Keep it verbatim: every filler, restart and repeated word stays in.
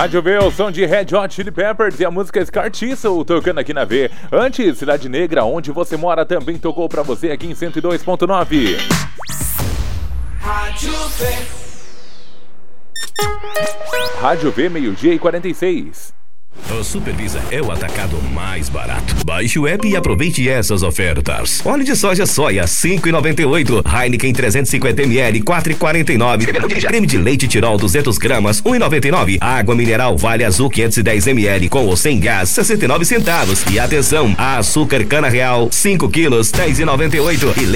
Rádio V, o som de Red Hot Chili Peppers e a música Scar Tissue tocando aqui na V. Antes, Cidade Negra, onde você mora, também tocou pra você aqui em cento e dois ponto nove. Rádio V. Rádio V, meio-dia e quarenta e seis. O Supervisa é o atacado mais barato. Baixe o app e aproveite essas ofertas. Óleo de soja soia cinco reais e noventa e oito centavos. Heineken trezentos e cinquenta mililitros quatro reais e quarenta e nove centavos. Creme de leite Tirol duzentos gramas um real e noventa e nove centavos. Água mineral Vale Azul quinhentos e dez mililitros com ou sem gás sessenta e nove centavos. E atenção, açúcar cana real cinco quilos dez reais e noventa e oito centavos.